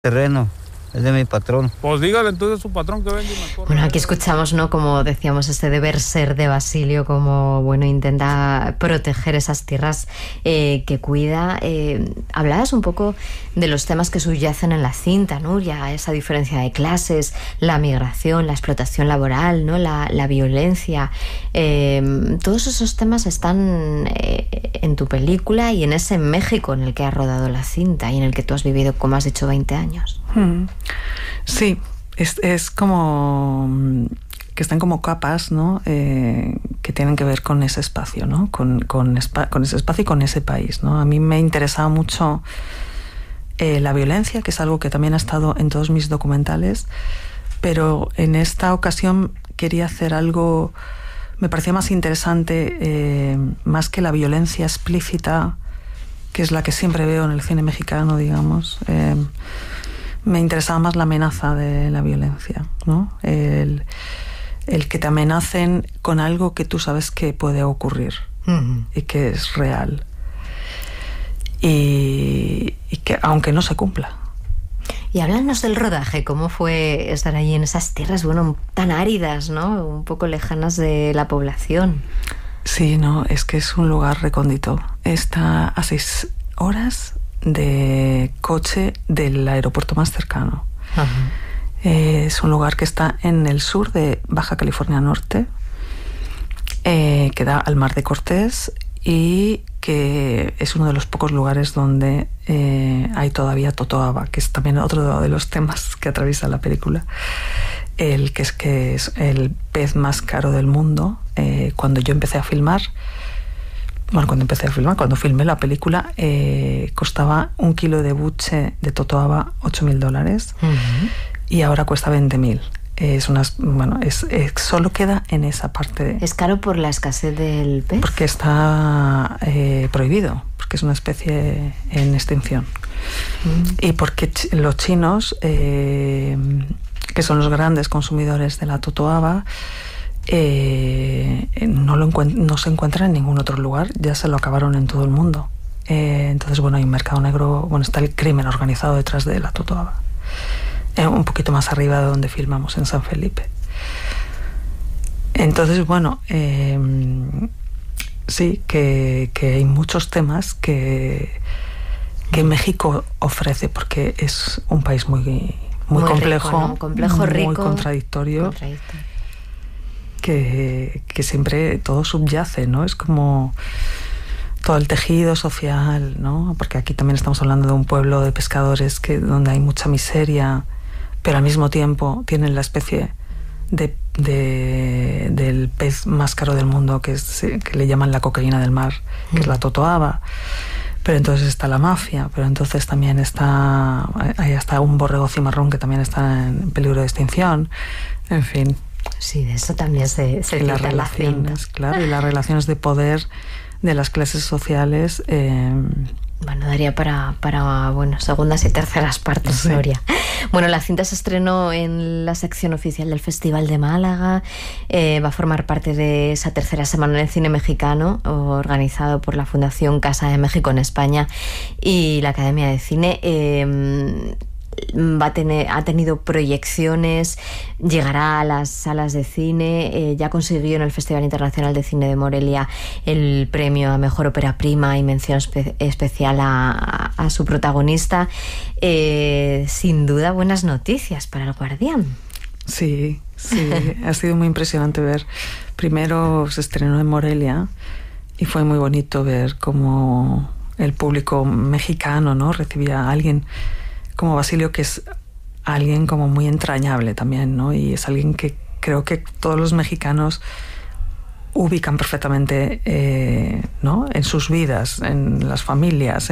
Terreno, es de mi patrón. Pues dígale entonces a su patrón que venga y me corra. Bueno, aquí escuchamos, ¿no? Como decíamos, este deber ser de Basilio, como, bueno, intenta proteger esas tierras que cuida. Hablabas un poco de los temas que subyacen en la cinta, Nuria, esa diferencia de clases, la migración, la explotación laboral, ¿no? La violencia. Todos esos temas están en tu película y en ese México en el que has rodado la cinta y en el que tú has vivido, como has dicho, 20 años. Sí, es como que están como capas, ¿no? Que tienen que ver con ese espacio, ¿no? Con ese espacio y con ese país, ¿no? A mí me interesaba mucho la violencia, que es algo que también ha estado en todos mis documentales, pero en esta ocasión quería hacer algo, me parecía más interesante, más que la violencia explícita, que es la que siempre veo en el cine mexicano, digamos. Me interesaba más la amenaza de la violencia, ¿no? El que te amenacen con algo que tú sabes que puede ocurrir y que es real y que aunque no se cumpla. Y háblanos del rodaje, ¿cómo fue estar allí en esas tierras, bueno, tan áridas, ¿no? Un poco lejanas de la población. Sí, no, es que es un lugar recóndito. Está a 6 horas de coche del aeropuerto más cercano. Es un lugar que está en el sur de Baja California Norte, que da al Mar de Cortés y que es uno de los pocos lugares donde hay todavía totoaba, que es también otro de los temas que atraviesa la película. Que es el pez más caro del mundo. Cuando filmé la película, costaba 1 kilo de buche de totoaba $8,000 y ahora cuesta 20,000. Solo queda en esa parte. ¿Es caro por la escasez del pez? Porque está prohibido, porque es una especie en extinción. Y porque los chinos, que son los grandes consumidores de la totoaba, no se encuentra en ningún otro lugar, ya se lo acabaron en todo el mundo. Entonces, bueno, hay un mercado negro, está el crimen organizado detrás de la totoaba. Un poquito más arriba de donde filmamos, en San Felipe. Entonces, bueno, sí, que hay muchos temas que México ofrece, porque es un país muy complejo, rico, ¿no? Complejo, rico, muy contradictorio. Que siempre todo subyace, ¿no? Es como todo el tejido social, ¿no? Porque aquí también estamos hablando de un pueblo de pescadores donde hay mucha miseria, pero al mismo tiempo tienen la especie del pez más caro del mundo, que le llaman la cocaína del mar, que es la totoaba. Pero entonces está la mafia, pero entonces también hay hasta un borrego cimarrón que también está en peligro de extinción. En fin. Sí, de eso también se las relaciones, claro, y las relaciones de poder de las clases sociales. Bueno, daría para segundas y terceras partes, sí. Nuria. Bueno, la cinta se estrenó en la sección oficial del Festival de Málaga. Va a formar parte de esa tercera semana del cine mexicano, organizado por la Fundación Casa de México en España y la Academia de Cine. Ha tenido proyecciones, llegará a las salas de cine, ya consiguió en el Festival Internacional de Cine de Morelia el premio a Mejor Ópera Prima y mención especial a su protagonista. Sin duda, buenas noticias para El Guardián. Sí, ha sido muy impresionante ver. Primero se estrenó en Morelia y fue muy bonito ver cómo el público mexicano, ¿no?, recibía a alguien como Basilio, que es alguien como muy entrañable también, ¿no? Y es alguien que creo que todos los mexicanos ubican perfectamente, ¿no?, en sus vidas, en las familias.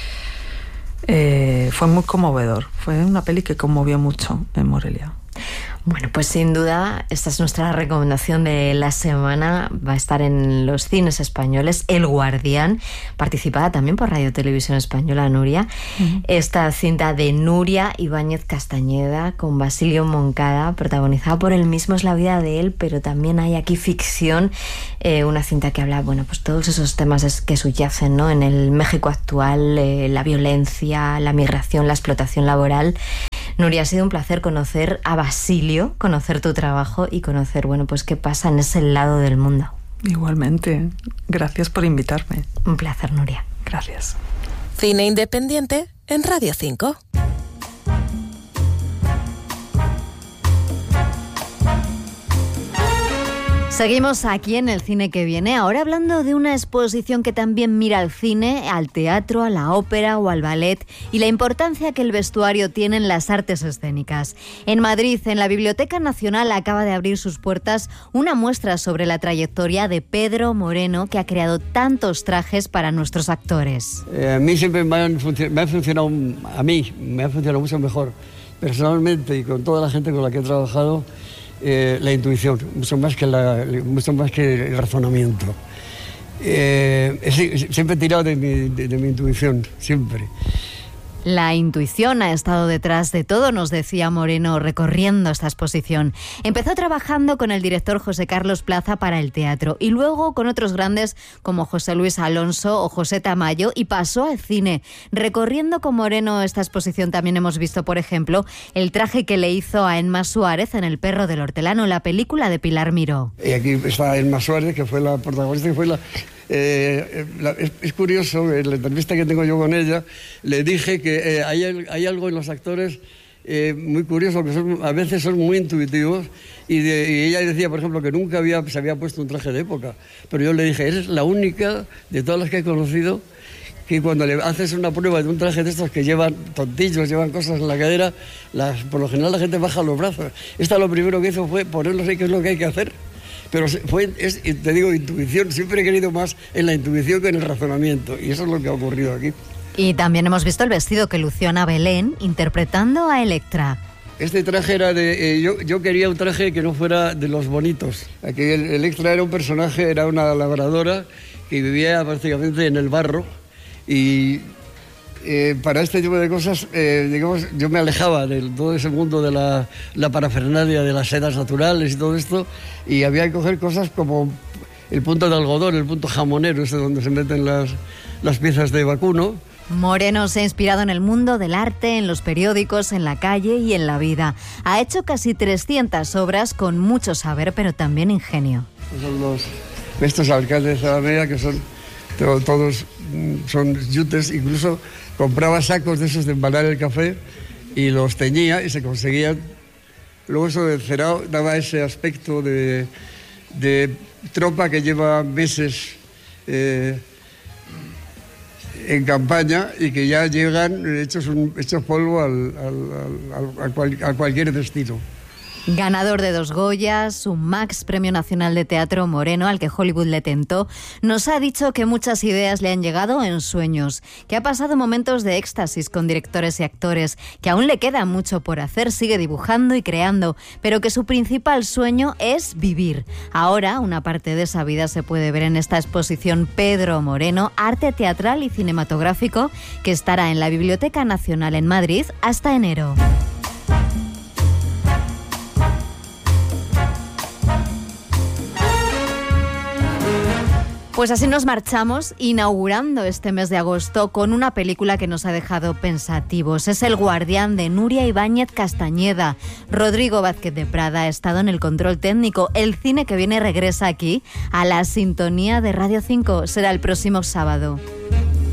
Fue muy conmovedor. Fue una peli que conmovió mucho en Morelia. Bueno, pues sin duda, esta es nuestra recomendación de la semana. Va a estar en los cines españoles, El Guardián, participada también por Radio Televisión Española, Nuria. Esta cinta de Nuria Ibáñez Castañeda con Basilio Moncada, protagonizada por él mismo, es la vida de él, pero también hay aquí ficción. Una cinta que habla, bueno, pues todos esos temas que subyacen, ¿no?, en el México actual, la violencia, la migración, la explotación laboral. Nuria, ha sido un placer conocer a Basilio, conocer tu trabajo y conocer, bueno, pues qué pasa en ese lado del mundo. Igualmente. Gracias por invitarme. Un placer, Nuria. Gracias. Cine independiente en Radio 5. Seguimos aquí en El Cine que Viene, ahora hablando de una exposición que también mira al cine, al teatro, a la ópera o al ballet y la importancia que el vestuario tiene en las artes escénicas. En Madrid, en la Biblioteca Nacional, acaba de abrir sus puertas una muestra sobre la trayectoria de Pedro Moreno, que ha creado tantos trajes para nuestros actores. A mí siempre me ha funcionado mucho mejor, personalmente y con toda la gente con la que he trabajado, la intuición, mucho más que el razonamiento. Siempre he tirado de mi intuición, siempre. La intuición ha estado detrás de todo, nos decía Moreno recorriendo esta exposición. Empezó trabajando con el director José Carlos Plaza para el teatro y luego con otros grandes como José Luis Alonso o José Tamayo y pasó al cine. Recorriendo con Moreno esta exposición también hemos visto, por ejemplo, el traje que le hizo a Emma Suárez en El perro del hortelano, la película de Pilar Miró. Y aquí está Emma Suárez, que fue la protagonista, que fue es curioso, en la entrevista que tengo yo con ella, le dije que hay algo en los actores muy curioso, que a veces son muy intuitivos, y ella decía, por ejemplo, que nunca se había puesto un traje de época, pero yo le dije, eres la única de todas las que he conocido que cuando le haces una prueba de un traje de estos que llevan tontillos, llevan cosas en la cadera, por lo general la gente baja los brazos. Esta lo primero que hizo fue ponerlos ahí, que es lo que hay que hacer. Pero te digo, intuición. Siempre he querido más en la intuición que en el razonamiento. Y eso es lo que ha ocurrido aquí. Y también hemos visto el vestido que lució Ana Belén interpretando a Electra. Este traje era de... yo quería un traje que no fuera de los bonitos. Aquí Electra era un personaje, era una labradora que vivía prácticamente en el barro. Y para este tipo de cosas, digamos, yo me alejaba de todo ese mundo de la parafernalia, de las sedas naturales y todo esto, y había que coger cosas como el punto de algodón, el punto jamonero, ese donde se meten las piezas de vacuno. Moreno se ha inspirado en el mundo del arte, en los periódicos, en la calle y en la vida. Ha hecho casi 300 obras con mucho saber, pero también ingenio. Son estos alcaldes de Alameda, que son todos son yutes. Incluso compraba sacos de esos de embalar el café y los teñía y se conseguían. Luego eso del cerado daba ese aspecto de tropa que lleva meses en campaña y que ya llegan hechos polvo a cualquier destino. Ganador de 2 Goyas, un Max, Premio Nacional de Teatro, Moreno, al que Hollywood le tentó, nos ha dicho que muchas ideas le han llegado en sueños, que ha pasado momentos de éxtasis con directores y actores, que aún le queda mucho por hacer, sigue dibujando y creando, pero que su principal sueño es vivir. Ahora, una parte de esa vida se puede ver en esta exposición Pedro Moreno, arte teatral y cinematográfico, que estará en la Biblioteca Nacional en Madrid hasta enero. Pues así nos marchamos, inaugurando este mes de agosto con una película que nos ha dejado pensativos. Es El Guardián, de Nuria Ibáñez Castañeda. Rodrigo Vázquez de Prada ha estado en el control técnico. El Cine que Viene regresa aquí a la sintonía de Radio 5. Será el próximo sábado.